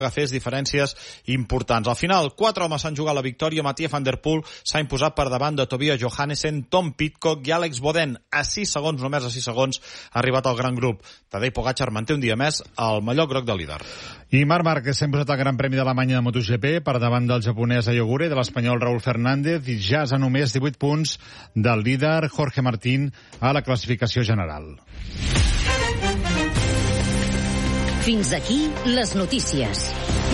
fes diferències importants. Al final, 4 homes s'han jugat la victòria. Mathieu van der Poel s'ha imposat per davant de Tobias Johannesen, Tom Pidcock i Alex Boden. A 6 segons, només a 6 segons, ha arribat al gran grup. Tadej Pogačar manté un dia més el mallot groc de líder. I Marc Márquez s'ha imposat al Gran Premi d'Alemanya de MotoGP per davant del japonès Ayogure, de l'espanyol Raúl Fernández, i ja és a només 18 punts del líder Jorge Martín a la classificació general. Fins aquí les notícies.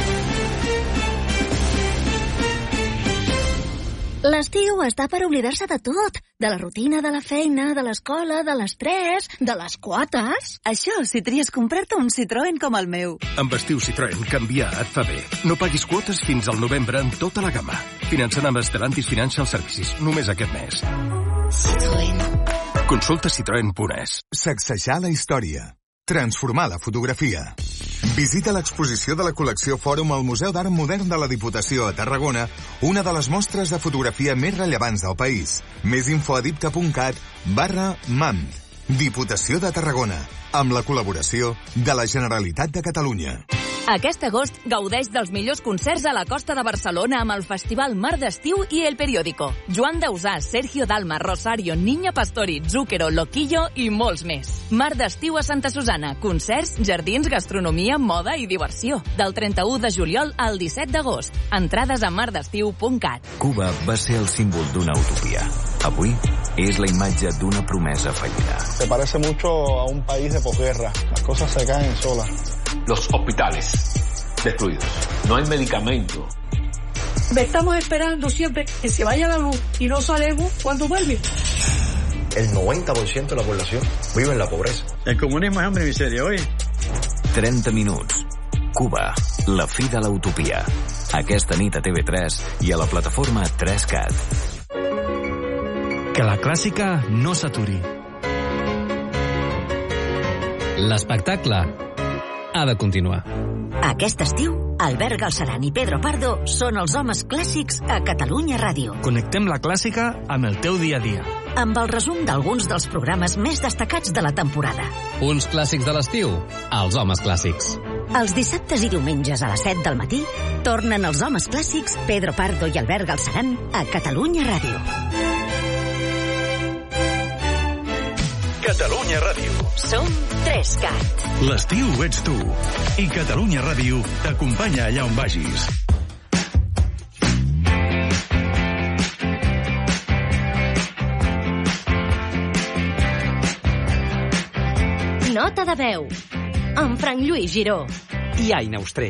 L'estiu està per oblidar-se de tot. De la rutina, de la feina, de l'escola, de l'estrès, de les quotes. Això si tries comprar-te un Citroën com el meu. Amb estiu Citroën, canviar et fa bé. No paguis quotes fins al novembre en tota la gamma. Finançant amb Stellantis Financial Services, només aquest mes. Citroën. Consulta citroen.es. Sacsejar la història. Transformar la fotografia. Visita l'exposició de la col·lecció Fòrum al Museu d'Art Modern de la Diputació a Tarragona, una de les mostres de fotografia més rellevants del país. Més info a dipta.cat/MAM. Diputació de Tarragona, amb la col·laboració de la Generalitat de Catalunya. Aquest agost gaudeix dels millors concerts a la costa de Barcelona amb el Festival Mar d'Estiu i El Periódico. Joan Dausà, Sergio Dalma, Rosario, Niña Pastori, Zúquero, Loquillo i molts més. Mar d'Estiu a Santa Susana. Concerts, jardins, gastronomia, moda i diversió. Del 31 de juliol al 17 d'agost. Entrades a mardestiu.cat. Cuba va ser el símbol d'una utopia. Avui és la imatge d'una promesa fallida. Se parece mucho a un país de posguerra. Las cosas se caen solas. Los hospitales destruidos. No hay medicamento. Estamos esperando siempre que se vaya la luz y no sabemos cuándo vuelve. El 90% de la población vive en la pobreza. El comunismo es hambre y miseria, oi? 30 minuts. Cuba, la fi de l'utopia. Aquesta nit a TV3 i a la plataforma 3Cat. Que la clàssica no s'aturi. L'espectacle ha de continuar. Aquest estiu, Albert Galceran i Pedro Pardo són els homes clàssics a Catalunya Ràdio. Connectem la clàssica amb el teu dia a dia. Amb el resum d'alguns dels programes més destacats de la temporada. Uns clàssics de l'estiu, els homes clàssics. Els dissabtes i diumenges a les 7 del matí tornen els homes clàssics Pedro Pardo i Albert Galceran a Catalunya Ràdio. Catalunya Ràdio. Som 3Cat. L'estiu ets tu. I Catalunya Ràdio t'acompanya allà on vagis. Nota de veu. Amb Frank Lluís Giró. I Aina Ostrell.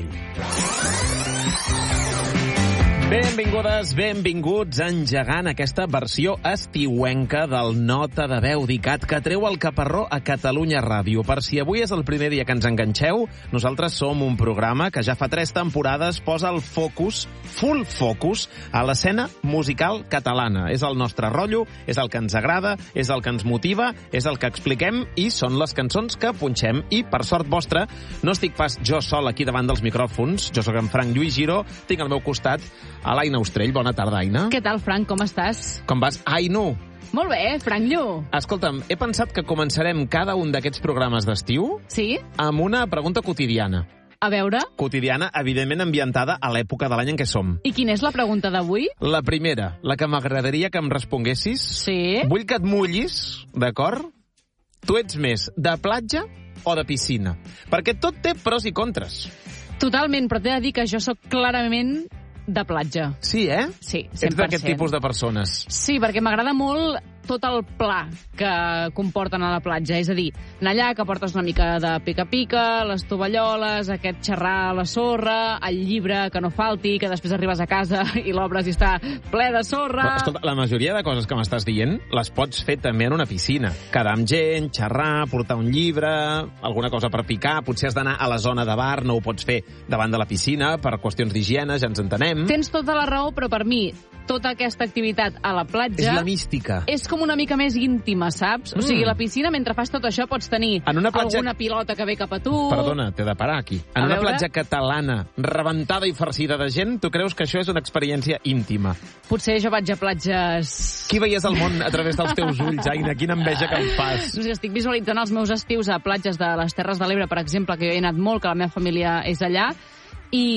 Benvingudes, benvinguts engegant aquesta versió estiuenca del Nota de Veu d'ICAT que treu el caparró a Catalunya Ràdio. Per si avui és el primer dia que ens enganxeu, nosaltres som un programa que ja fa 3 temporades posa el focus, full focus, a l'escena musical catalana. És el nostre rotllo, és el que ens agrada, és el que ens motiva, és el que expliquem i són les cançons que punxem. I, per sort vostra, no estic pas jo sol aquí davant dels micròfons. Jo sóc en Frank Lluís Giró, tinc al meu costat a l'Aina Ostrell. Bona tarda, Aina. Què tal, Frank? Com estàs? Com vas? Aino! Molt bé, Frank Llu. Escolta'm, he pensat que començarem cada un d'aquests programes d'estiu amb una pregunta quotidiana. A veure? Quotidiana, evidentment ambientada a l'època de l'any en què som. I quina és la pregunta d'avui? La primera, la que m'agradaria que em responguessis. Sí? Vull que et mullis, d'acord? Tu ets més de platja o de piscina? Perquè tot té pros i contres. Totalment, però t'he de dir que jo sóc clarament de platja. Sí, eh? Sí, 100%. Ets d'aquest tipus de persones. Sí, perquè m'agrada molt tot el pla que comporten a la platja. És a dir, anar allà, que portes una mica de pica-pica, les tovalloles, aquest xerrar a la sorra, el llibre que no falti, que després arribes a casa i l'obres i està ple de sorra. Però, escolta, la majoria de coses que m'estàs dient les pots fer també en una piscina. Quedar amb gent, xerrar, portar un llibre, alguna cosa per picar, potser has d'anar a la zona de bar, no ho pots fer davant de la piscina per qüestions d'higiene, ja ens entenem. Tens tota la raó, però per mi tota aquesta activitat a la platja... És la mística. És com una mica més íntima, saps? O sigui, la piscina, mentre fas tot això, pots tenir alguna pilota que ve cap a tu... Perdona, t'he de parar aquí. En una platja catalana, rebentada i farcida de gent, tu creus que això és una experiència íntima? Potser jo vaig a platges... Qui veies el món a través dels teus ulls, Aina? Quina enveja que em fas. No sé, estic visualitzant els meus estius a platges de les Terres de l'Ebre, per exemple, que jo he anat molt, que la meva família és allà,